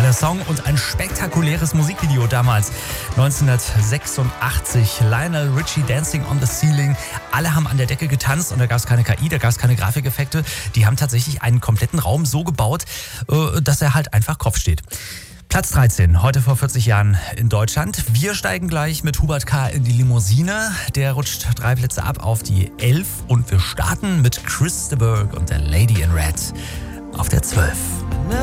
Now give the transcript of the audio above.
genialer Song und ein spektakuläres Musikvideo damals. 1986, Lionel Richie Dancing on the Ceiling. Alle haben an der Decke getanzt und da gab es keine KI, da gab es keine Grafikeffekte. Die haben tatsächlich einen kompletten Raum so gebaut, dass er halt einfach Kopf steht. Platz 13, heute vor 40 Jahren in Deutschland. Wir steigen gleich mit Hubert K. in die Limousine. Der rutscht 3 Plätze ab auf die 11 und wir starten mit Chris de Burgh und der Lady in Red auf der 12.